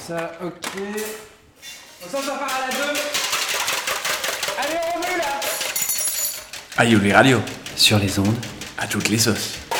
Ça, ok. On s'en part à la 2. Allez, on veut là. Aïe, Radio. Sur les ondes. À toutes les sauces.